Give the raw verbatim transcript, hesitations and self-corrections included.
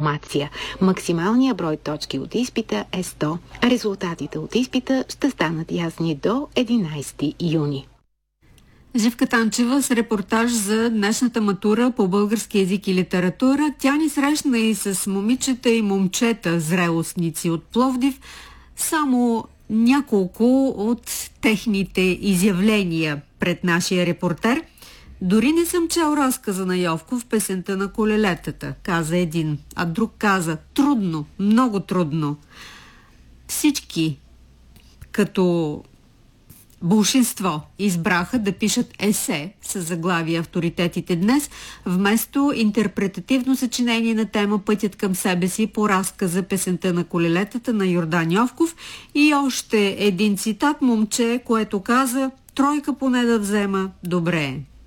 информация. Максималният брой точки от изпита е сто. Резултатите от изпита ще станат ясни до единайсети юни. Живка Танчева с репортаж за днешната матура по български език и литература. Тя ни срещна и с момичета и момчета, зрелостници от Пловдив. Само няколко от техните изявления пред нашия репортер. Дори не съм чел разказа на Йовков, песента на колелетата, каза един, а друг каза трудно, много трудно. Всички, като болшинство, избраха да пишат есе с заглавие авторитетите днес, вместо интерпретативно съчинение на тема Пътят към себе си по разказа песента на колелетата на Йордан Йовков и още един цитат, момче, което каза тройка поне да взема, добре е.